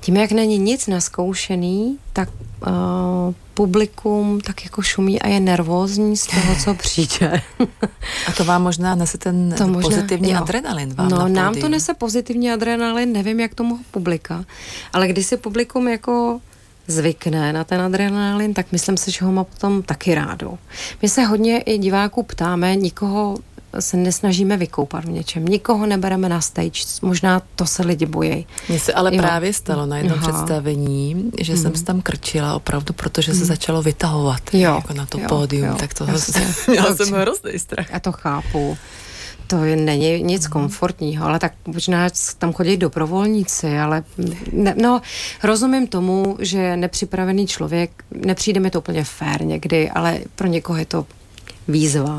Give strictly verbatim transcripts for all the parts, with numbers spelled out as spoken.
tím, jak není nic naskoušený, tak uh, publikum tak jako šumí a je nervózní z toho, co přijde. A to vám možná nese ten to možná, pozitivní jo. adrenalin vám No, na nám to nese pozitivní adrenalin, nevím, jak tomu publika, ale když si publikum jako zvykne na ten adrenalin, tak myslím si, že ho má potom taky rádo. My se hodně i diváků ptáme, nikoho se nesnažíme vykoupat v něčem, nikoho nebereme na stage, možná to se lidi bojí. Mně se ale jo. právě stalo na jednom Aha. představení, že hmm. jsem se tam krčila opravdu, protože hmm. se začalo vytahovat jo. jako na to jo. pódium, jo. tak to měla jsem hrozný strach. Já to chápu. To je, není nic mm. komfortního, ale tak možná tam chodí dobrovolníci, ale ne, no, rozumím tomu, že nepřipravený člověk, nepřijde mi to úplně fér někdy, ale pro někoho je to výzva.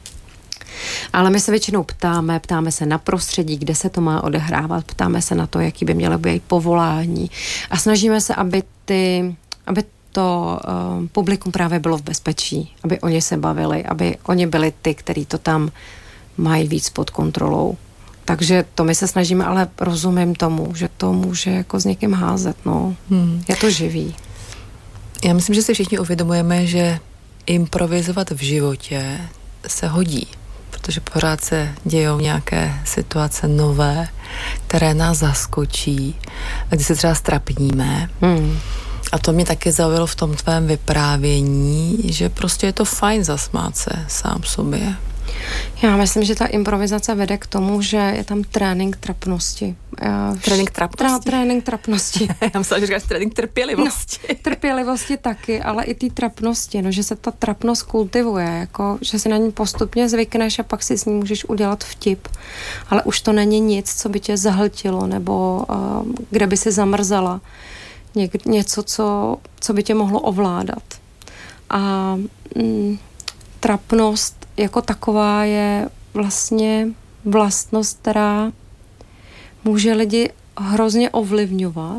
Ale my se většinou ptáme, ptáme se na prostředí, kde se to má odehrávat, ptáme se na to, jaký by mělo být povolání a snažíme se, aby ty, aby to uh, publikum právě bylo v bezpečí, aby oni se bavili, aby oni byli ty, kteří to tam mají víc pod kontrolou. Takže to my se snažíme, ale rozumím tomu, že to může jako s někým házet, no. Hmm. Je to živý. Já myslím, že si všichni uvědomujeme, že improvizovat v životě se hodí, protože pořád se dějou nějaké situace nové, které nás zaskočí a kdy se třeba strapníme. Hmm. A to mě taky zaujalo v tom tvém vyprávění, že prostě je to fajn zasmát se sám sobě. Já myslím, že ta improvizace vede k tomu, že je tam trénink trapnosti. Trénink trapnosti? Tra, trénink trapnosti. Já myslela, že říkáš trénink trpělivosti. No, trpělivosti taky, ale i té trapnosti, no, že se ta trapnost kultivuje, jako, že si na ní postupně zvykneš a pak si s ní můžeš udělat vtip. Ale už to není nic, co by tě zahltilo, nebo uh, kde by si zamrzala. Něk, něco, co, co by tě mohlo ovládat. A mm, trapnost jako taková je vlastně vlastnost, která může lidi hrozně ovlivňovat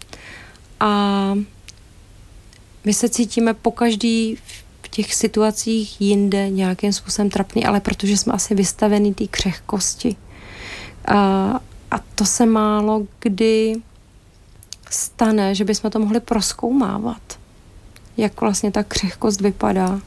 a my se cítíme pokaždý v těch situacích jinde nějakým způsobem trapný, ale protože jsme asi vystavený té křehkosti. A, a to se málo kdy stane, že bychom to mohli prozkoumávat, jak vlastně ta křehkost vypadá.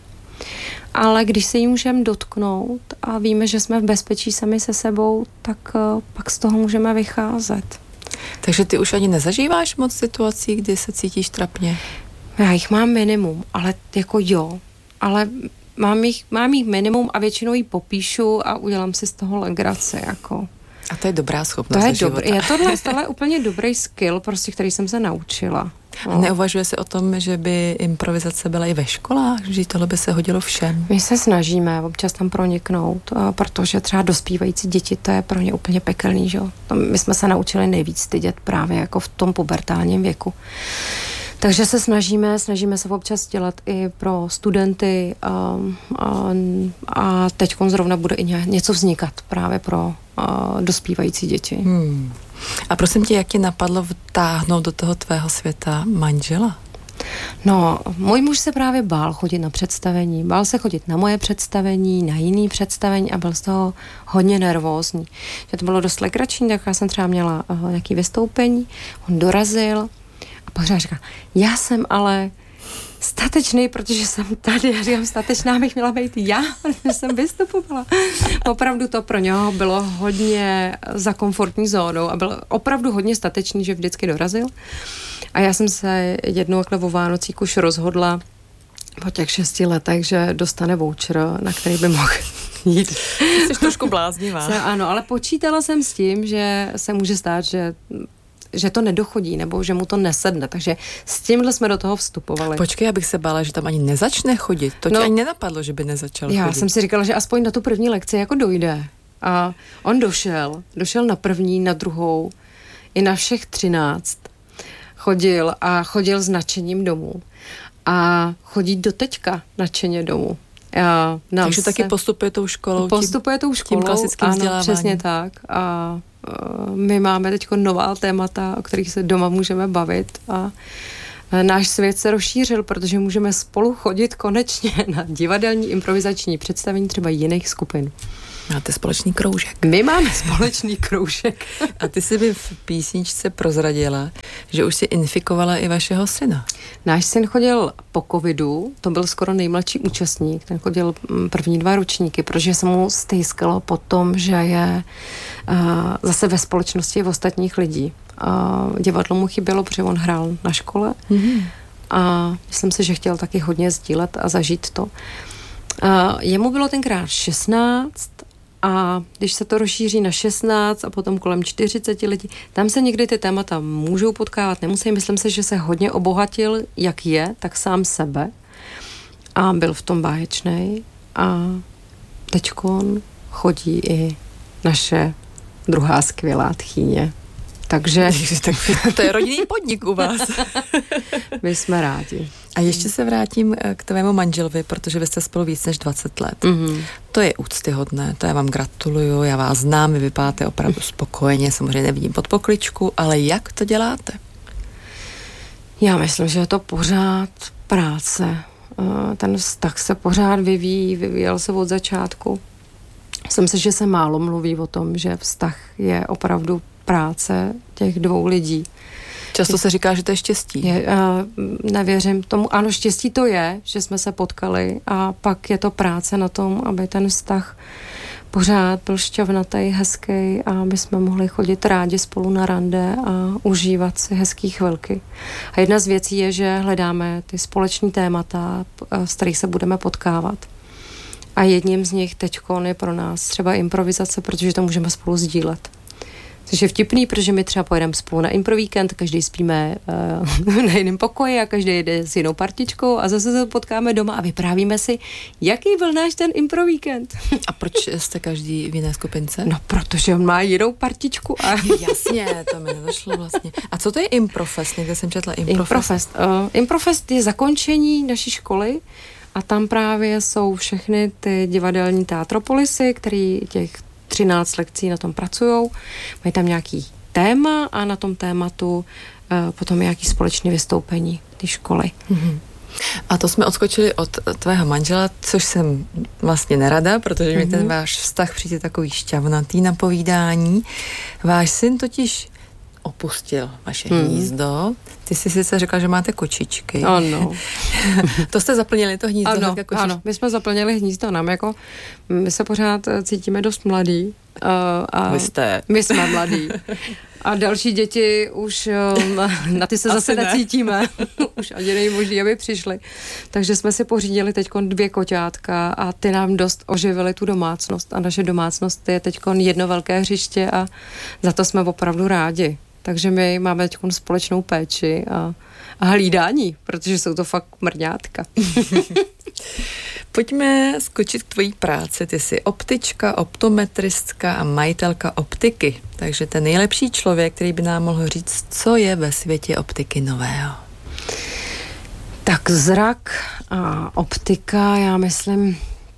Ale když se jí můžeme dotknout a víme, že jsme v bezpečí sami se sebou, tak uh, pak z toho můžeme vycházet. Takže ty už ani nezažíváš moc situací, kdy se cítíš trapně? Já jich mám minimum, ale jako jo. Ale mám jich, mám jich minimum a většinou ji popíšu a udělám si z toho legraci, jako. A to je dobrá schopnost to je života. Dobrý, je tohle, tohle úplně dobrý skill, prostě, který jsem se naučila. No. A neuvažuje se o tom, že by improvizace byla i ve školách, že tohle by se hodilo všem? My se snažíme občas tam proniknout, protože třeba dospívající děti, to je pro ně úplně pekelný, že jo. My jsme se naučili nejvíc stydět právě jako v tom pubertálním věku. Takže se snažíme, snažíme se občas dělat i pro studenty a, a, a teď zrovna bude i něco vznikat právě pro a, dospívající děti. Hmm. A prosím tě, jak tě napadlo vtáhnout do toho tvého světa manžela? No, můj muž se právě bál chodit na představení. Bál se chodit na moje představení, na jiný představení a byl z toho hodně nervózní. Že to bylo dost legrační, tak já jsem třeba měla uh, nějaké vystoupení, on dorazil a pořád říká, já jsem ale statečný, protože jsem tady. Já říkám, statečná bych měla být já, protože jsem vystupovala. Opravdu to pro něho bylo hodně za komfortní zónou a byl opravdu hodně statečný, že vždycky dorazil. A já jsem se jednou takhle o Vánocích už rozhodla po těch šesti letech, že dostane voucher, na který by mohl jít. Jsi trošku bláznivá. Ano, ale počítala jsem s tím, že se může stát, že že to nedochodí, nebo že mu to nesedne. Takže s tímhle jsme do toho vstupovali. Počkej, abych se bála, že tam ani nezačne chodit. To no, ti ani nenapadlo, že by nezačal já chodit. Já jsem si říkala, že aspoň na tu první lekci jako dojde. A on došel. Došel na první, na druhou, i na všech třináct. Chodil a chodil s nadšením domů. A chodí do teďka nadšeně domů. A Takže se taky postupuje tou školou. Postupuje tou školou. Tím klasickým ano, vzděláváním. Přesně tak. A my máme teď nová témata, o kterých se doma můžeme bavit a náš svět se rozšířil, protože můžeme spolu chodit konečně na divadelní improvizační představení třeba jiných skupin. Máte společný kroužek. My máme společný kroužek. A ty jsi mi v písničce prozradila, že už si infikovala i vašeho syna. Náš syn chodil po covidu, to byl skoro nejmladší účastník, ten chodil první dva ročníky, protože se mu stejskalo po tom, že je uh, zase ve společnosti ostatních lidí. Uh, divadlo mu chybělo, protože on hrál na škole mm-hmm. a myslím si, že chtěl taky hodně sdílet a zažít to. Uh, jemu bylo tenkrát šestnáct a když se to rozšíří na šestnáct a potom kolem čtyřicet lidí, tam se někdy ty témata můžou potkávat, nemusí. Myslím si, že se hodně obohatil, jak je, tak sám sebe a byl v tom báječnej a teďkon chodí i naše druhá skvělá tchýně. Takže... tak to je rodinný podnik u vás. My jsme rádi. A ještě se vrátím k tvému manželovi, protože vy jste spolu víc než dvacet let. Mm-hmm. To je úctyhodné, to já vám gratuluju, já vás znám, vy vypadáte opravdu spokojeně, samozřejmě nevidím pod pokličku, ale jak to děláte? Já myslím, že je to pořád práce. Ten vztah se pořád vyvíjí, vyvíjel se od začátku. Myslím si, že se málo mluví o tom, že vztah je opravdu práce těch dvou lidí. Často se říká, že to je štěstí. Je, uh, nevěřím tomu. Ano, štěstí to je, že jsme se potkali a pak je to práce na tom, aby ten vztah pořád byl šťavnatý, hezký a aby jsme mohli chodit rádi spolu na rande a užívat si hezký chvilky. A jedna z věcí je, že hledáme ty společný témata, z kterých se budeme potkávat. A jedním z nich teďkon je pro nás třeba improvizace, protože to můžeme spolu sdílet. Což je vtipný, protože my třeba pojedeme spolu na improvíkend, každý spíme uh, na jiném pokoji a každý jede s jinou partičkou a zase se potkáme doma a vyprávíme si, jaký byl náš ten improvíkend. A proč jste každý v jiné skupince? No, protože on má jinou partičku. A... Jasně, to mi nedošlo vlastně. A co to je Improfest? Někde jsem četla Improfest. Improfest, uh, Improfest je zakončení naší školy a tam právě jsou všechny ty divadelní teatropolisy, který těch třináct lekcí na tom pracujou, mají tam nějaký téma a na tom tématu uh, potom nějaký společné vystoupení té školy. Mm-hmm. A to jsme odskočili od tvého manžela, což jsem vlastně nerada, protože mm-hmm. mi ten váš vztah přijde takový šťavnatý na povídání. Váš syn totiž opustil vaše hmm. hnízdo. Ty jsi sice řekla, že máte kočičky. Ano. To jste zaplnili to hnízdo? Ano, ano, my jsme zaplnili hnízdo nám, jako my se pořád cítíme dost mladí. Uh, a Vy jste. My jsme mladí. A další děti už um, na ty se zase ne. necítíme. Už ani není možný, aby přišli. Takže jsme si pořídili teďkon dvě koťátka a ty nám dost oživily tu domácnost. A naše domácnost je teďkon jedno velké hřiště a za to jsme opravdu rádi. Takže my máme teďkon společnou péči a, a hlídání, protože jsou to fakt mrňátka. Pojďme skočit k tvojí práci. Ty jsi optička, optometristka a majitelka optiky. Takže ten nejlepší člověk, který by nám mohl říct, co je ve světě optiky nového. Tak zrak a optika, já myslím,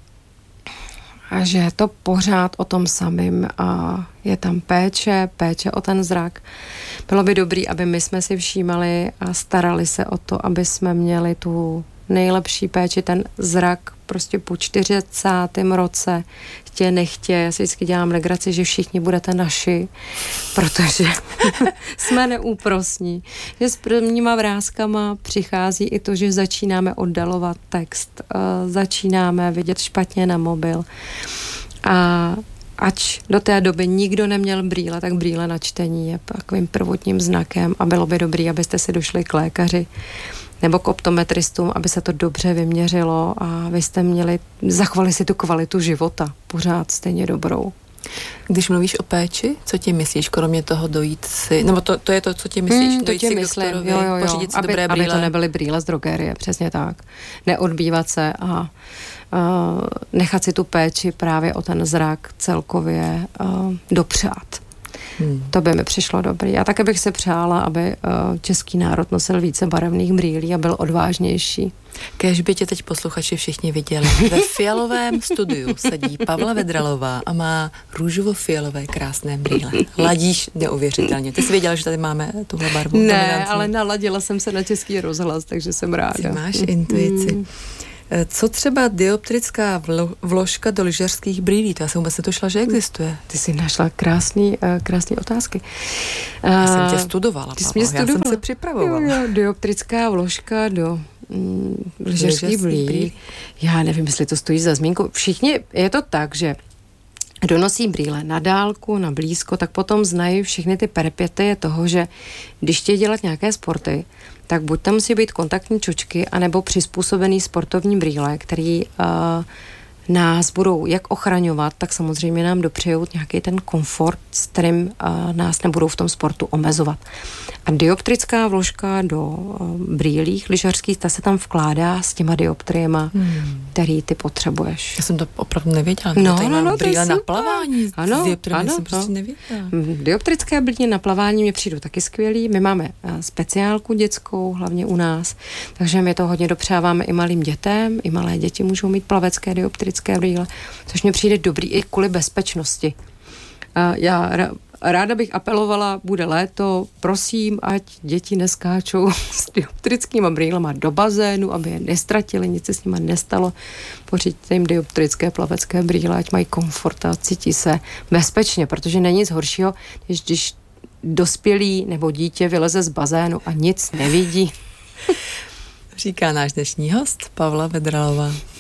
že je to pořád o tom samým a je tam péče, péče o ten zrak. Bylo by dobrý, aby my jsme si všímali a starali se o to, aby jsme měli tu nejlepší péči, ten zrak prostě po čtyřicátém roce, chtě nechtě, já si vždycky dělám legraci, že všichni budete naši, protože jsme neúprosní. Že s prvníma vrázkama přichází i to, že začínáme oddalovat text, uh, začínáme vidět špatně na mobil a ač do té doby nikdo neměl brýle, tak brýle na čtení je takovým prvotním znakem a bylo by dobrý, abyste si došli k lékaři nebo k optometristům, aby se to dobře vyměřilo a vy jste měli, zachovali si tu kvalitu života pořád stejně dobrou. Když mluvíš o péči, co ti myslíš, kromě toho dojít si, nebo to, to je to, co ti myslíš, hmm, dojít to si myslím, k doktorovi, jo, jo, jo. pořídit si aby, dobré brýle. Aby to nebyly brýle z drogerie, přesně tak. Neodbývat se a uh, nechat si tu péči právě o ten zrak celkově uh, dopřát. Hmm. To by mi přišlo dobrý. A také bych se přála, aby uh, český národ nosil více barevných brýlí a byl odvážnější. Kéž by tě teď posluchači všichni viděli. Ve fialovém studiu sedí Pavla Vedralová a má růžovo-fialové krásné brýle. Ladíš neuvěřitelně. Ty jsi věděla, že tady máme tuhle barvu? Ne, ale naladila jsem se na Český rozhlas, takže jsem ráda. Ty máš intuici. Hmm. Co třeba dioptrická vlo- vložka do lyžařských brýlí? To já jsem vůbec netušila, že existuje. Ty jsi našla krásný, uh, krásný otázky. Uh, já jsem tě studovala, ty jsi Pavlo, mě studovala. Já jsem se připravovala. Jo, jo, dioptrická vložka do mm, lyžařských brýlí. Já nevím, jestli to stojí za zmínku. Všichni, je to tak, že kdo nosí brýle na dálku, na blízko, tak potom znají všechny ty peripety toho, že když chtějí dělat nějaké sporty, tak buď tam musí být kontaktní čočky, anebo přizpůsobený sportovní brýle, který uh, nás budou jak ochraňovat, tak samozřejmě nám dopřejou nějaký ten komfort, s kterým uh, nás nebudou v tom sportu omezovat. A dioptrická vložka do uh, brýlích lyžařských, ta se tam vkládá s těma dioptriema, hmm. který ty potřebuješ. Já jsem to opravdu nevěděla. No, tady no, mám no, brýle na plavání. Ano, s dioptriem, ano, jsem prostě no. nevěděla. Dioptrické brýle na plavání mě přijdou taky skvělý. My máme uh, speciálku dětskou, hlavně u nás, takže my to hodně dopřáváme i malým dětem. I malé děti můžou mít plavecké dioptrické brýle, což mě přijde dobrý i kvůli bezpečnosti. Uh, já ráda bych apelovala, bude léto, prosím, ať děti neskáčou s dioptrickýma brýlema do bazénu, aby je nestratili, nic se s nima nestalo. Pořiďte jim dioptrické plavecké brýle, ať mají komfort a cítí se bezpečně, protože není nic horšího, než když dospělý nebo dítě vyleze z bazénu a nic nevidí. Říká náš dnešní host Pavla Vedralová.